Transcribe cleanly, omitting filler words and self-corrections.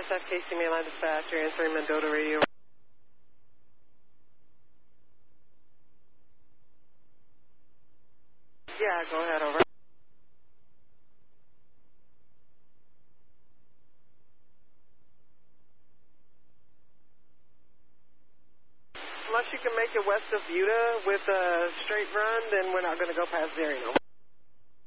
SF Casey Mainline Dispatch, you're answering Mendota Radio. Yeah, go ahead, over. Unless you can make it west of Buda with a straight run, then we're not going to go past Zering, over.